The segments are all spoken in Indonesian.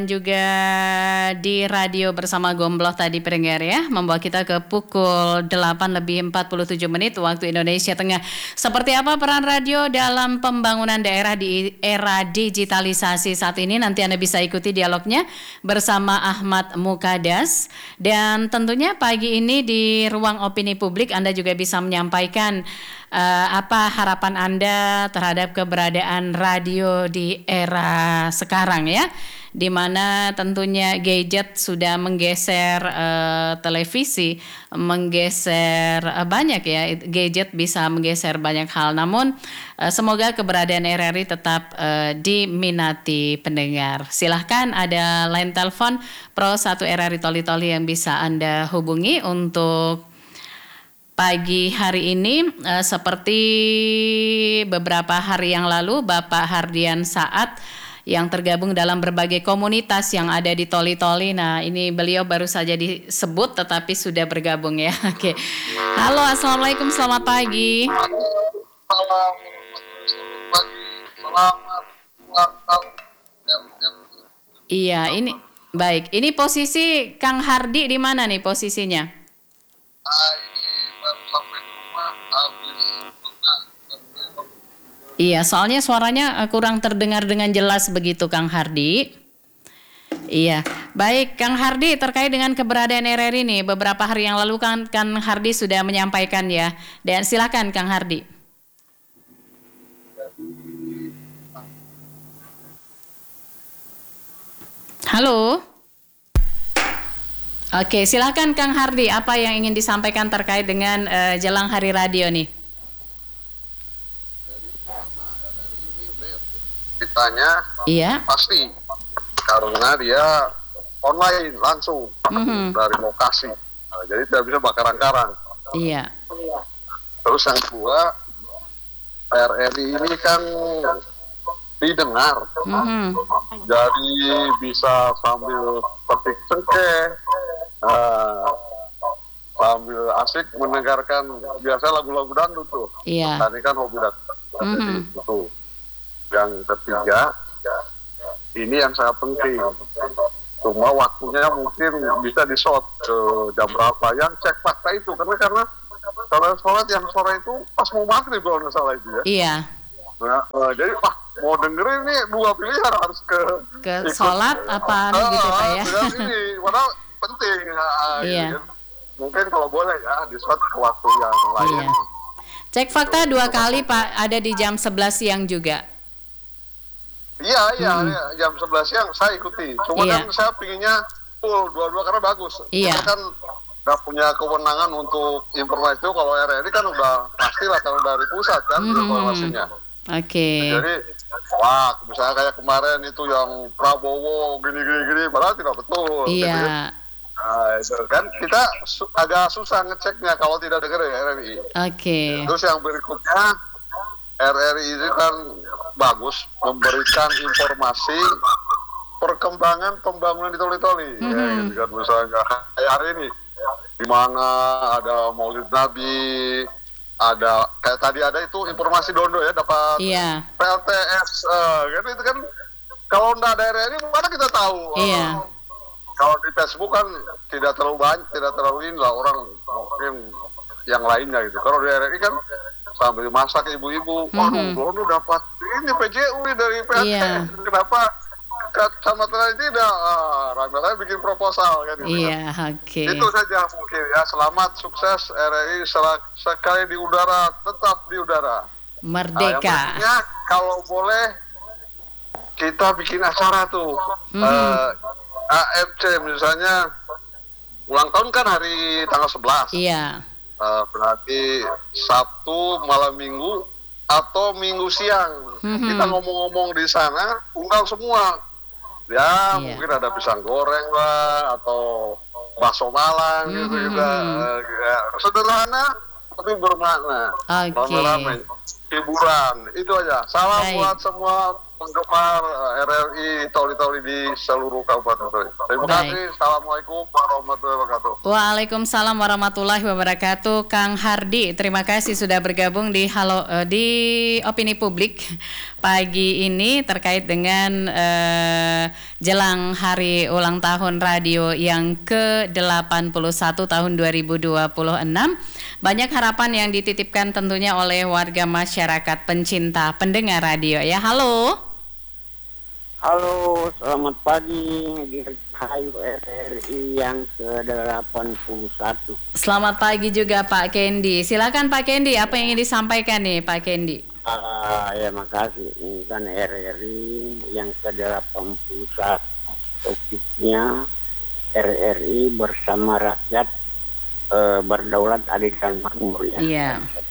juga di radio bersama Gombloh tadi pendengar ya, membawa kita ke pukul 8:47 waktu Indonesia Tengah. Seperti apa peran radio dalam pembangunan daerah di era digitalisasi saat ini? Nanti Anda bisa ikuti dialognya bersama Ahmad Mukadas. Dan tentunya pagi ini di ruang opini publik Anda juga bisa menyampaikan apa harapan Anda terhadap keberadaan radio di era sekarang ya, di mana tentunya gadget sudah menggeser televisi, menggeser banyak ya, gadget bisa menggeser banyak hal. Namun semoga keberadaan RRI tetap diminati pendengar. Silahkan ada line telepon Pro 1 RRI Toli-Toli yang bisa Anda hubungi untuk pagi hari ini. Seperti beberapa hari yang lalu Bapak Hardian Saat yang tergabung dalam berbagai komunitas yang ada di Toli-Toli. Nah, ini beliau baru saja disebut tetapi sudah bergabung ya. Oke. Halo, Assalamualaikum, selamat pagi. Iya, ini baik. Ini posisi Kang Hardi di mana nih posisinya? Iya, soalnya suaranya kurang terdengar dengan jelas begitu Kang Hardi. Iya, baik Kang Hardi, terkait dengan keberadaan RRI ini beberapa hari yang lalu kan Kang Hardi sudah menyampaikan ya. Dan silakan Kang Hardi. Halo. Oke, silakan Kang Hardi, apa yang ingin disampaikan terkait dengan jelang hari radio nih? Ditanya, iya, pasti karena dia online langsung dari lokasi, jadi tidak bisa bakar-bakaran. Iya. Terus yang kedua, RRI ini kan didengar, jadi bisa sambil petik cengkeh, sambil asik mendengarkan biasa lagu-lagu dangdut tuh. Iya. Tadi kan hobi dangdut, itu. Yang ketiga, ini yang sangat penting. Cuma waktunya mungkin bisa di-short ke jam berapa. Yang cek fakta itu, karena sholat yang sore itu pas mau maghrib kalau nggak salah itu ya. Iya. Nah, jadi mau dengerin ini dua pilihan, harus ke sholat apa gitu Pak ya. Ini, padahal penting. Iya. Gitu. Mungkin kalau boleh ya di-short ke waktu yang lain. Iya. Cek fakta 2 kali Pak, ada di jam 11 siang juga. Iya, jam 11 siang saya ikuti. Cuma kan saya pinginnya full dua-dua karena bagus. Iya. Kita kan nggak punya kewenangan untuk informasi itu. Kalau RRI kan udah pastilah kalau dari pusat kan informasinya. Oke. Jadi, wah, misalnya kayak kemarin itu yang Prabowo gini, padahal tidak betul. Iya. Gitu ya. Nah, itu kan kita agak susah ngeceknya kalau tidak dengar ya RRI. Oke. Terus yang berikutnya, RRI ini kan bagus memberikan informasi perkembangan pembangunan di Toli-Toli. Ya, gitu kan, misalnya kayak hari ini, di mana ada Maulid Nabi, ada kayak tadi ada itu informasi Dondo ya, dapat PLTS, kan itu kan kalau nggak ada RRI mana kita tahu. Iya. Kalau di Facebook kan tidak terlalu banyak, tidak terlalu ini lah orang mungkin yang lainnya gitu. Kalau di RRI kan sambil masak ibu-ibu, waduh, Dono dapat ini PJU dari PLTS. Iya. Kenapa kecamatan tidak? Ramai bikin proposal kan gitu. Iya, oke. Itu saja mungkin ya. Selamat, sukses RRI sekali di udara, tetap di udara. Merdeka. Yang kalau boleh kita bikin acara tuh. AFC misalnya ulang tahun kan hari tanggal 11. Iya. Berarti Sabtu malam Minggu atau Minggu siang. Kita ngomong-ngomong di sana, undang semua. Ya, mungkin ada pisang goreng lah, atau bakso Malang gitu. Ya, sederhana tapi bermakna. Oke. Ramai-ramai. Hiburan, itu aja. Salam buat semua penggemar RRI Toli-Toli di seluruh Kabupaten Toli. Terima kasih. Assalamualaikum warahmatullahi wabarakatuh. Waalaikumsalam warahmatullahi wabarakatuh. Kang Hardi, terima kasih sudah bergabung di di Opini Publik pagi ini terkait dengan jelang hari ulang tahun radio yang ke-81 tahun 2026. Banyak harapan yang dititipkan tentunya oleh warga masyarakat pencinta pendengar radio ya. Halo. Halo, selamat pagi di Rahayu RRI yang ke-81. Selamat pagi juga Pak Kendi. Silakan Pak Kendi, apa yang ingin disampaikan nih Pak Kendi? Ya makasih. Ini kan RRI yang ke-81. Topiknya RRI bersama rakyat berdaulat adil dan makmur ya. Iya.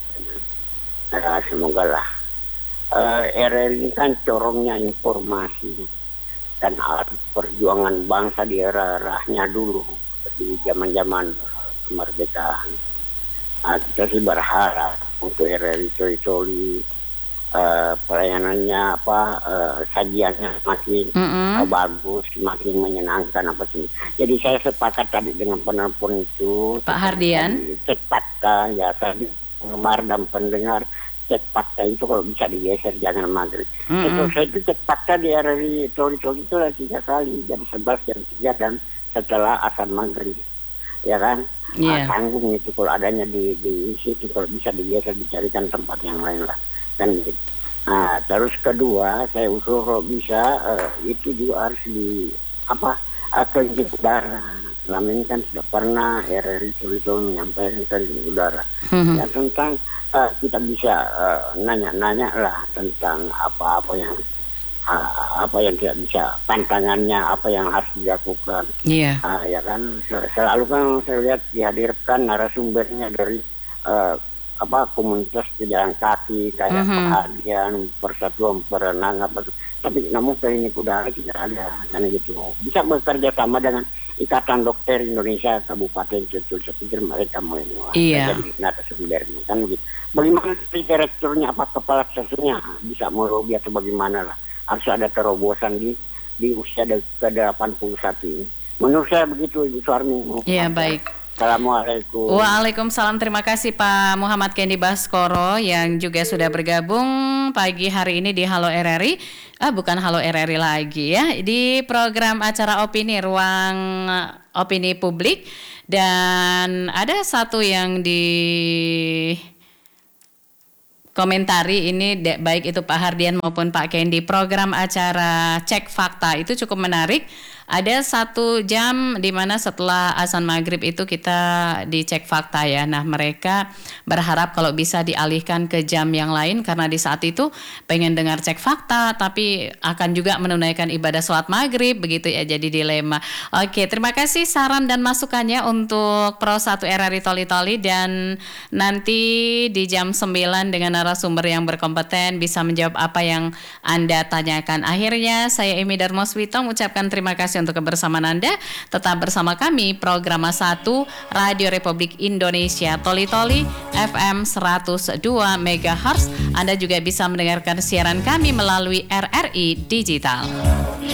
Semoga lah. RRI ini kan corongnya informasi dan alat perjuangan bangsa di era-eranya dulu di zaman-zaman kemerdekaan. Kita sih berharap untuk RRI Toli-Toli pelayanannya sajiannya makin bagus, makin menyenangkan apa sih. Jadi saya sepakat tadi dengan penelpon itu. Pak Hardian. Cek fakta ya tadi penggemar dan pendengar. Cek fakta itu kalau bisa digeser jangan maghrib. Saya itu cek fakta di RRI Toli-Toli itu 3 kali, jam 11, jam 3 dan setelah azan maghrib, ya kan? Tanggung itu kalau adanya di situ, kalau bisa digeser dicarikan tempat yang lain lah, kan gitu. Nah terus kedua saya usul kalau bisa itu juga harus di kelinci udara. Selama ini kan sudah pernah RRI Toli-Toli menyampaikan kelinci udara ya tentang kita bisa nanya-nanya lah tentang apa yang tidak bisa, pantangannya apa yang harus dilakukan. Iya. Ya kan selalu kan saya lihat dihadirkan narasumbernya dari komunitas pejalan kaki kayak Perhatian, Persatuan Perenang tapi namun klinik udara tidak ada kan gitu. Bisa bekerja sama dengan Ikatan Dokter Indonesia Kabupaten Sentul. Saya pikir mereka mau ini jadi narasumbernya kan gitu. Bagaimana direkturnya, kepala stasiunnya bisa melobi atau bagaimana lah. Harus ada terobosan di usia ke-81 ini. Menurut saya begitu Ibu Suarmi. Iya, baik. Assalamualaikum. Waalaikumsalam, terima kasih Pak Muhammad Kendi Baskoro yang juga sudah bergabung pagi hari ini di Halo RRI. Bukan Halo RRI lagi ya, di program acara opini, ruang opini publik. Dan ada satu yang di komentari ini baik itu Pak Hardian maupun Pak Kendi, program acara Cek Fakta itu cukup menarik. Ada 1 jam di mana setelah azan maghrib itu kita dicek fakta ya. Nah mereka berharap kalau bisa dialihkan ke jam yang lain karena di saat itu pengen dengar cek fakta tapi akan juga menunaikan ibadah sholat maghrib begitu ya, jadi dilema. Oke, terima kasih saran dan masukannya untuk Pro 1 RRI Toli-Toli, dan nanti di jam 9 dengan narasumber yang berkompeten bisa menjawab apa yang Anda tanyakan. Akhirnya saya Emi Darmoswito mengucapkan terima kasih untuk kebersamaan Anda. Tetap bersama kami program 1 Radio Republik Indonesia Toli-Toli FM 102 MHz. Anda juga bisa mendengarkan siaran kami melalui RRI Digital.